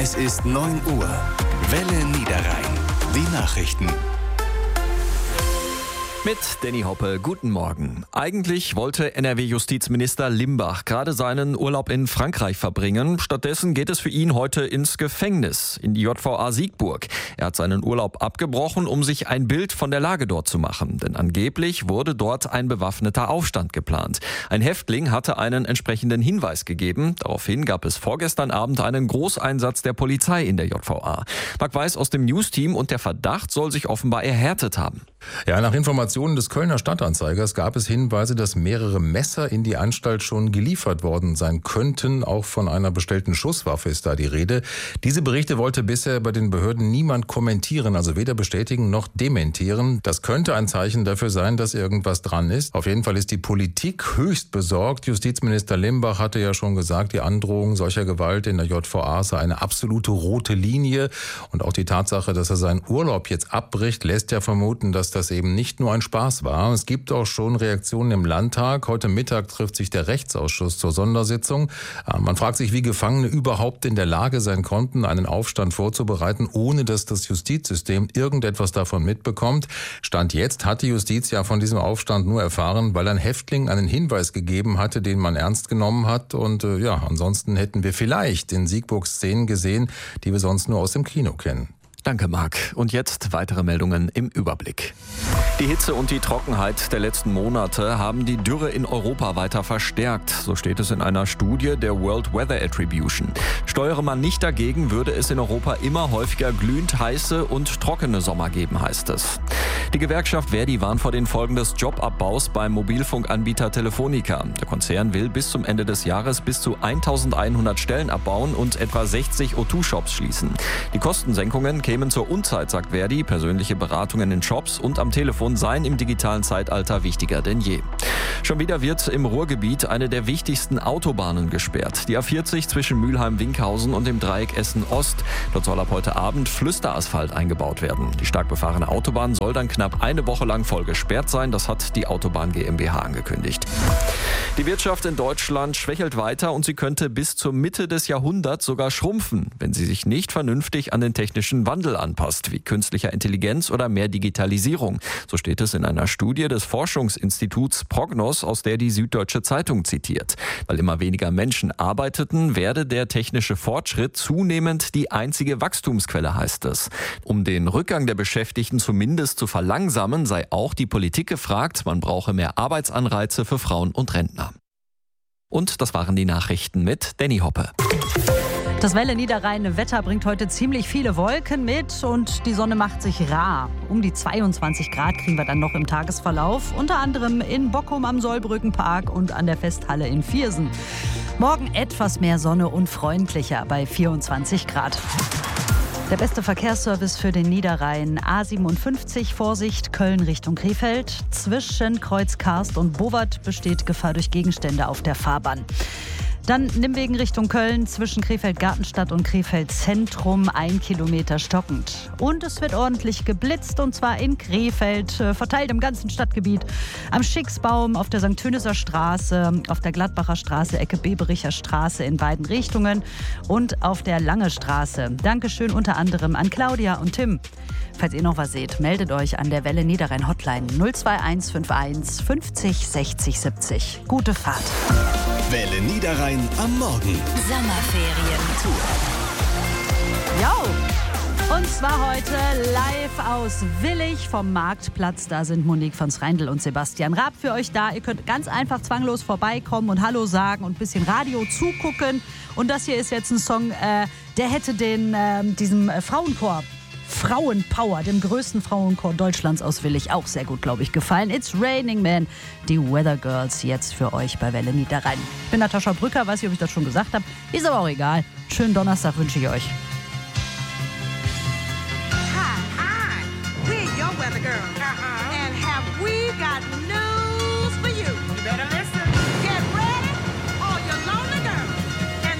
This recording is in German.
Es ist 9 Uhr. Welle Niederrhein. Die Nachrichten. Mit Danny Hoppe, guten Morgen. Eigentlich wollte NRW-Justizminister Limbach gerade seinen Urlaub in Frankreich verbringen. Stattdessen geht es für ihn heute ins Gefängnis, in die JVA Siegburg. Er hat seinen Urlaub abgebrochen, um sich ein Bild von der Lage dort zu machen. Denn angeblich wurde dort ein bewaffneter Aufstand geplant. Ein Häftling hatte einen entsprechenden Hinweis gegeben. Daraufhin gab es vorgestern Abend einen Großeinsatz der Polizei in der JVA. Marc Weiß aus dem News-Team, und der Verdacht soll sich offenbar erhärtet haben. Ja, nach Informationen des Kölner Stadtanzeigers gab es Hinweise, dass mehrere Messer in die Anstalt schon geliefert worden sein könnten. Auch von einer bestellten Schusswaffe ist da die Rede. Diese Berichte wollte bisher bei den Behörden niemand kommentieren, also weder bestätigen noch dementieren. Das könnte ein Zeichen dafür sein, dass irgendwas dran ist. Auf jeden Fall ist die Politik höchst besorgt. Justizminister Limbach hatte ja schon gesagt, die Androhung solcher Gewalt in der JVA sei eine absolute rote Linie. Und auch die Tatsache, dass er seinen Urlaub jetzt abbricht, lässt ja vermuten, dass das eben nicht nur ein Spaß war. Es gibt auch schon Reaktionen im Landtag. Heute Mittag trifft sich der Rechtsausschuss zur Sondersitzung. Man fragt sich, wie Gefangene überhaupt in der Lage sein konnten, einen Aufstand vorzubereiten, ohne dass das Justizsystem irgendetwas davon mitbekommt. Stand jetzt hat die Justiz ja von diesem Aufstand nur erfahren, weil ein Häftling einen Hinweis gegeben hatte, den man ernst genommen hat. Und ansonsten hätten wir vielleicht in Siegburg Szenen gesehen, die wir sonst nur aus dem Kino kennen. Danke, Marc. Und jetzt weitere Meldungen im Überblick. Die Hitze und die Trockenheit der letzten Monate haben die Dürre in Europa weiter verstärkt. So steht es in einer Studie der World Weather Attribution. Steuere man nicht dagegen, würde es in Europa immer häufiger glühend heiße und trockene Sommer geben, heißt es. Die Gewerkschaft Verdi warnt vor den Folgen des Jobabbaus beim Mobilfunkanbieter Telefonica. Der Konzern will bis zum Ende des Jahres bis zu 1100 Stellen abbauen und etwa 60 O2-Shops schließen. Die Kostensenkungen kämen zur Unzeit, sagt Verdi. Persönliche Beratungen in Shops und am Telefon seien im digitalen Zeitalter wichtiger denn je. Schon wieder wird im Ruhrgebiet eine der wichtigsten Autobahnen gesperrt. Die A40 zwischen Mülheim-Winkhausen und dem Dreieck Essen-Ost. Dort soll ab heute Abend Flüsterasphalt eingebaut werden. Die stark befahrene Autobahn soll dann knapp eine Woche lang voll gesperrt sein. Das hat die Autobahn GmbH angekündigt. Die Wirtschaft in Deutschland schwächelt weiter und sie könnte bis zur Mitte des Jahrhunderts sogar schrumpfen, wenn sie sich nicht vernünftig an den technischen Wandel anpasst, wie künstlicher Intelligenz oder mehr Digitalisierung. So steht es in einer Studie des Forschungsinstituts Prognos, aus der die Süddeutsche Zeitung zitiert. Weil immer weniger Menschen arbeiteten, werde der technische Fortschritt zunehmend die einzige Wachstumsquelle, heißt es. Um den Rückgang der Beschäftigten zumindest zu verlangsamen, sei auch die Politik gefragt. Man brauche mehr Arbeitsanreize für Frauen und Rentner. Und das waren die Nachrichten mit Danny Hoppe. Das Welle Niederrhein Wetter bringt heute ziemlich viele Wolken mit und die Sonne macht sich rar. Um die 22 Grad kriegen wir dann noch im Tagesverlauf, unter anderem in Bockum am Sollbrückenpark und an der Festhalle in Viersen. Morgen etwas mehr Sonne und freundlicher bei 24 Grad. Der beste Verkehrsservice für den Niederrhein. A57 Vorsicht Köln Richtung Krefeld. Zwischen Kreuz-Karst und Bowert besteht Gefahr durch Gegenstände auf der Fahrbahn. Dann Nimwegen Richtung Köln, zwischen Krefeld-Gartenstadt und Krefeld-Zentrum 1 Kilometer stockend. Und es wird ordentlich geblitzt, und zwar in Krefeld, verteilt im ganzen Stadtgebiet. Am Schicksbaum, auf der St. Töniser Straße, auf der Gladbacher Straße, Ecke Bebericher Straße in beiden Richtungen und auf der Lange Straße. Dankeschön unter anderem an Claudia und Tim. Falls ihr noch was seht, meldet euch an der Welle Niederrhein Hotline 02151 50 60 70. Gute Fahrt. Welle Niederrhein am Morgen. Sommerferien-Tour. Jo! Und zwar heute live aus Willich vom Marktplatz. Da sind Monique von Sreindl und Sebastian Raab für euch da. Ihr könnt ganz einfach zwanglos vorbeikommen und Hallo sagen und ein bisschen Radio zugucken. Und das hier ist jetzt ein Song, der hätte diesem Frauenchor Frauenpower, dem größten Frauenchor Deutschlands aus Willich, auch sehr gut, glaube ich, gefallen. It's Raining Man, die Weather Girls jetzt für euch bei Welle Niederrhein. Ich bin Natascha Brücker, weiß nicht, ob ich das schon gesagt habe. Ist aber auch egal. Schönen Donnerstag wünsche ich euch. Hi, we're your weather girls. And have we got news for you? You better listen.